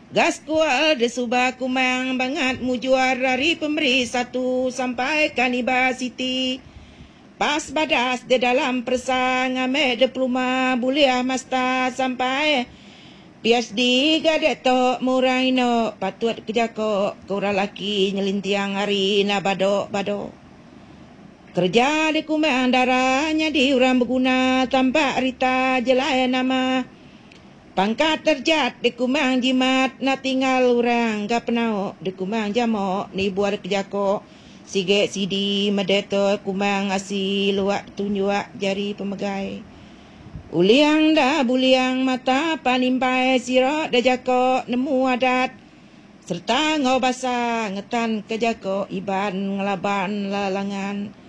Gas kual de subah kumang bangat mujuar dari pemberi 1 sampai Kaniba City. Pas badas di dalam persang ame diploma buliah master sampai PhD gadet tok murai no patut kejako kurang laki nyelintiang hari na badok. Kerja di kumang darahnya di orang berguna tanpa rita jelai nama. Pangkat terjat di kumang jimat na tinggal orang gapenau di kumang jamok ni buat kejako sige sidi medeto kumang asi luak tunjuk jari pemegai. Uliang dah buliang mata panimpai sirok dah jako nemu adat serta ngau basa ngetan kejako iban ngelaban lalangan.